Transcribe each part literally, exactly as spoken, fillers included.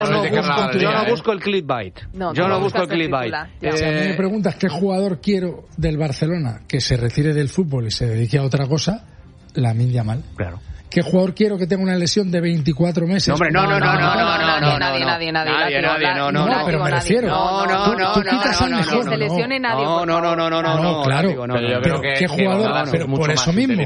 No busco, yo no busco el clickbait. No, yo no busco el clickbait. Eh, si a mí me preguntas qué jugador quiero del Barcelona que se retire del fútbol y se dedique a otra cosa, Lamine Yamal. Claro. ¿Qué jugador quiero que tenga una lesión de veinticuatro meses? No, hombre, no, no, no, no, no, no, no, nadie, nadie, nadie, nadie, nadie, no, no, no, pero me refiero. No, no, no, tú quitas al mejor. Que se lesione nadie. No, no, no, no, no, no, claro. Yo creo que qué jugador, pero por eso mismo.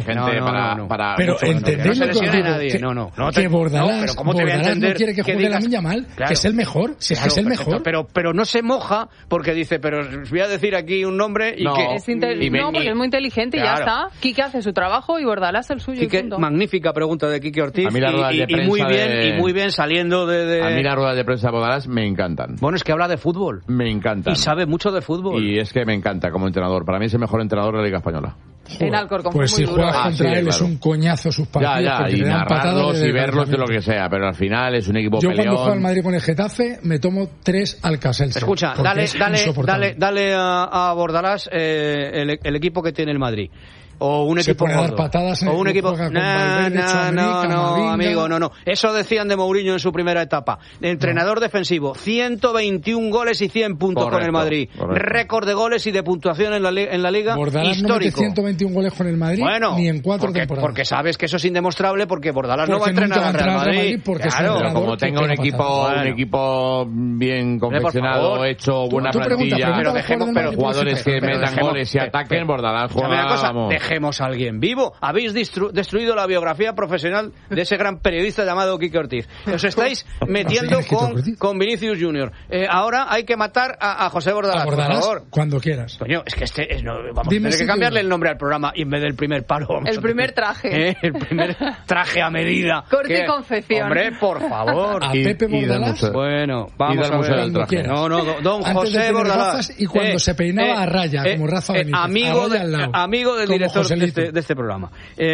Pero entendéis lo que os digo, no, no, no. que Bordalás, Bordalás no quiere que juegue Lamine Yamal, que es el mejor, si es que es el mejor. Pero, pero no se moja porque dice, pero os voy a decir aquí un nombre y que no, porque es muy inteligente y ya está. Quique hace su trabajo y Bordalás el suyo. Quique, magnífica pregunta de Quique Ortiz. Y muy bien, de... y muy bien saliendo de, de... A mí las ruedas de prensa de Bordalás me encantan. Bueno, es que habla de fútbol. Me encantan. Y sabe mucho de fútbol. Y es que me encanta como entrenador. Para mí es el mejor entrenador de la Liga Española. En Alcorcón pues fue muy si duro. juegas ah, contra sí, él claro. Es un coñazo sus partidos. Ya, ya, y narrarlos y verlos de lo que sea, pero al final es un equipo Yo peleón. Cuando juego al Madrid con el Getafe me tomo tres Alcacelser. Escucha, dale, dale, dale, dale a, a Bordalás eh, el, el equipo que tiene el Madrid. O un se equipo pone a dar patadas en o un el equipo no, no, no, no, no, amigo, no, no. Eso decían de Mourinho en su primera etapa. Entrenador no. defensivo, ciento veintiún goles y cien puntos correcto, con el Madrid. Récord de goles y de puntuación en la, en la liga Bordalás histórico. No mete ciento veintiún goles con el Madrid bueno, ni en cuatro porque, temporadas. Porque sabes que eso es indemostrable porque Bordalás porque no va a entrenar al Real Madrid. Madrid porque claro, pero como tenga un equipo, bueno. un equipo bien confeccionado, hecho, buena tú, tú plantilla, pregunta, pero dejemos, pero jugadores que metan goles y ataquen, Bordalás juega. Dejemos a alguien vivo. Habéis destru- destruido la biografía profesional de ese gran periodista llamado Quique Ortiz. Os estáis metiendo con, con Vinicius Junior. Eh, ahora hay que matar a, a José Bordalás, a Bordalás, por favor. Cuando quieras. Coño, es que este es, no, vamos Dime a tener si que cambiarle tú... el nombre al programa y en vez del primer palo. El primer traje. ¿Eh? El primer traje a medida. Corte que, y confección. Hombre, por favor. A Pepe Bordalás. Bueno, vamos a ver. Traje. No, no, don José Bordalás. Y cuando eh, se peinaba eh, a raya, eh, como Rafa Benítez. Eh, amigo, de, amigo del director de este, de este programa.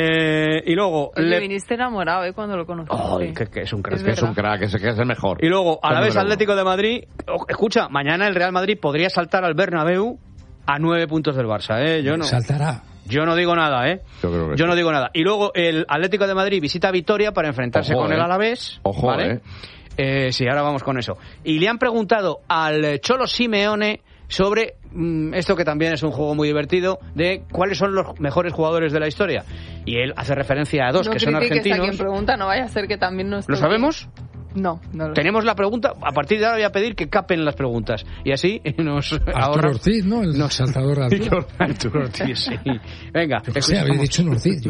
Eh, y luego Oye, le... viniste enamorado ¿eh? Cuando lo conociste. Ay, que, que es un crack, es, que es un crack, es, que es el mejor. Y luego, a la vez Atlético de Madrid, escucha, mañana el Real Madrid podría saltar al Bernabéu a nueve puntos del Barça, ¿eh? Yo no. Saltará. Yo no digo nada, ¿eh? Yo, creo que Yo sí. no digo nada. Y luego el Atlético de Madrid visita a Vitoria para enfrentarse Ojo, con eh. el Alavés. Ojo, ¿vale? eh. Eh, sí, ahora vamos con eso. Y le han preguntado al Cholo Simeone sobre mmm, esto que también es un juego muy divertido, de cuáles son los mejores jugadores de la historia. Y él hace referencia a dos no que son argentinos. A quien pregunta, no vaya a ser que también nos... ¿Lo sabemos? No, no lo Tenemos sé. La pregunta, a partir de ahora voy a pedir que capen las preguntas. Y así nos Arturo ahorra... Ortiz, ¿no? El nos... saltador de altura. Arturo Ortiz, sí. Venga. Sí, habéis dicho un Ortiz.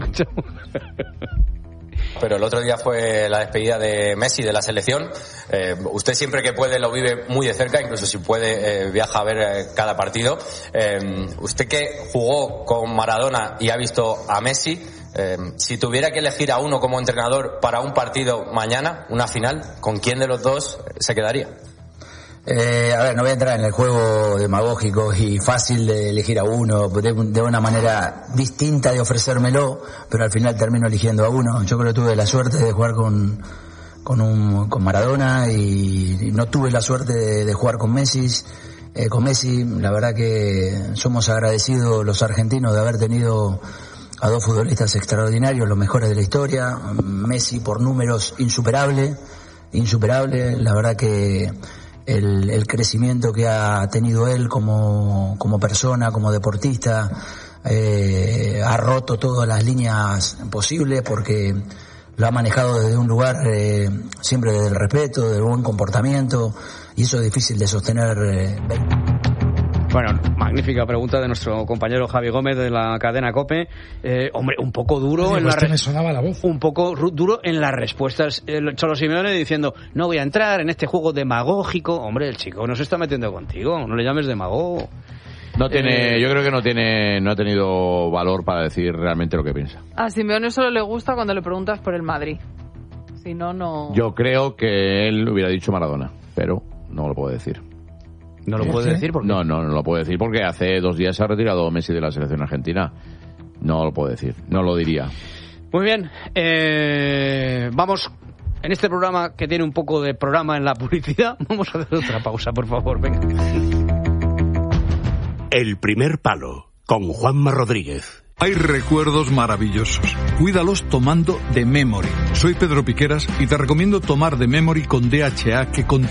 Pero el otro día fue la despedida de Messi de la selección. Eh, usted siempre que puede lo vive muy de cerca, incluso si puede eh, viaja a ver eh, cada partido. Eh, usted que jugó con Maradona y ha visto a Messi, eh, si tuviera que elegir a uno como entrenador para un partido mañana, una final, ¿con quién de los dos se quedaría? Eh, a ver, no voy a entrar en el juego demagógico y fácil de elegir a uno, de, de una manera distinta de ofrecérmelo, pero al final termino eligiendo a uno. Yo creo que tuve la suerte de jugar con con, un, con Maradona y, y no tuve la suerte de, de jugar con Messi. Eh, con Messi, la verdad que somos agradecidos los argentinos de haber tenido a dos futbolistas extraordinarios, los mejores de la historia. Messi por números insuperable, insuperable. La verdad que El, el crecimiento que ha tenido él como, como persona, como deportista, eh, ha roto todas las líneas posibles porque lo ha manejado desde un lugar eh, siempre desde el respeto, del buen comportamiento, y eso es difícil de sostener. Eh, Bueno, magnífica pregunta de nuestro compañero Javi Gómez de la cadena COPE. Eh, hombre, un poco duro en la re- me sonaba la voz. Un poco ru- duro en las respuestas. El Cholo Simeone diciendo, no voy a entrar en este juego demagógico. Hombre, el chico no se está metiendo contigo, no le llames demagogo. No tiene, eh, yo creo que no tiene, no ha tenido valor para decir realmente lo que piensa. A Simeone solo le gusta cuando le preguntas por el Madrid. Si no, no... Yo creo que él hubiera dicho Maradona, pero no lo puedo decir. ¿No lo puede decir? ¿Por qué? No, no, no lo puedo decir porque hace dos días se ha retirado Messi de la selección argentina. No lo puedo decir, no lo diría. Muy bien, eh, vamos en este programa que tiene un poco de programa en la publicidad. Vamos a hacer otra pausa, por favor, venga. El primer palo, con Juanma Rodríguez. Hay recuerdos maravillosos. Cuídalos tomando The Memory. Soy Pedro Piqueras y te recomiendo tomar The Memory con D H A, que contiene